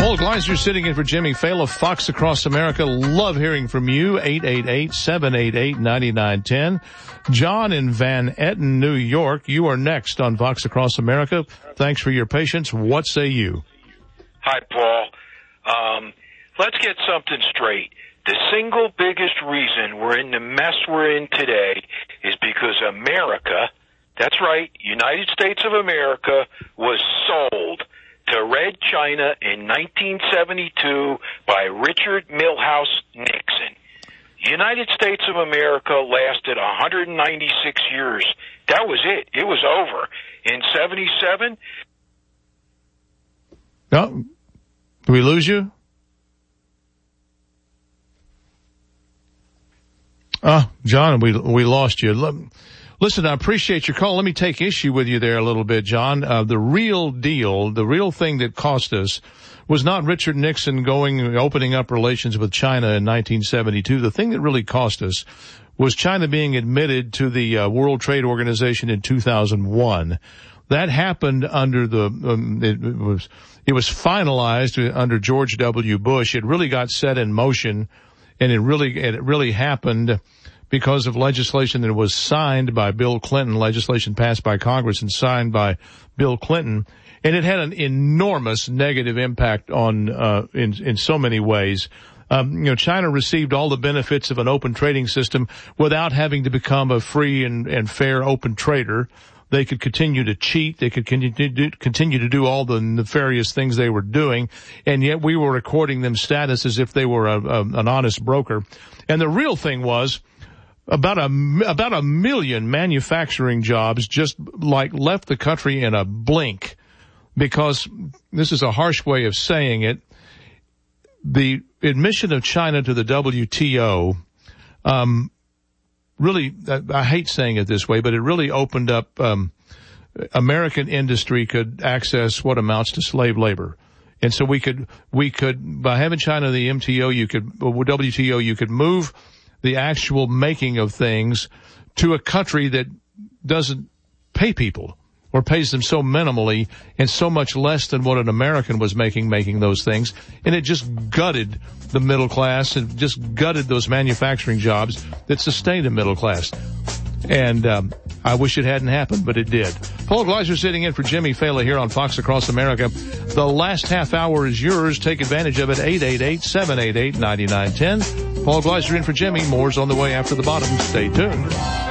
Paul Gleiser sitting in for Jimmy Fallon, Fox Across America. Love hearing from you. 888-788-9910. John in Van Etten, New York. You are next on Fox Across America. Thanks for your patience. What say you? Hi, Paul. Let's get something straight. The single biggest reason we're in the mess we're in today is because America, that's right, United States of America, was sold to Red China in 1972 by Richard Milhous Nixon. United States of America lasted 196 years. That was it. It was over. In 77... No. Did we lose you? John, we lost you. Listen, I appreciate your call. Let me take issue with you there a little bit, John. The real deal, the real thing that cost us was not Richard Nixon opening up relations with China in 1972. The thing that really cost us was China being admitted to the World Trade Organization in 2001. That happened under it was finalized under George W. Bush. It really got set in motion, and it really happened because of legislation that was signed by Bill Clinton, legislation passed by Congress and signed by Bill Clinton. And it had an enormous negative impact on, in so many ways. China received all the benefits of an open trading system without having to become a free and fair open trader. They could continue to cheat. They could continue to do all the nefarious things they were doing. And yet we were according them status as if they were an honest broker. And the real thing was, about a million manufacturing jobs just left the country in a blink, because this is a harsh way of saying it. The admission of China to the WTO, really, I hate saying it this way, but it really opened up, American industry could access what amounts to slave labor. And so we could, by having China the WTO, you could move the actual making of things to a country that doesn't pay people, or pays them so minimally and so much less than what an American was making those things. And it just gutted the middle class and just gutted those manufacturing jobs that sustained the middle class. And I wish it hadn't happened, but it did. Paul Gleiser sitting in for Jimmy Fallon here on Fox Across America. The last half hour is yours. Take advantage of it. 888-788-9910. Paul Gleiser in for Jimmy. More's on the way after the bottom. Stay tuned.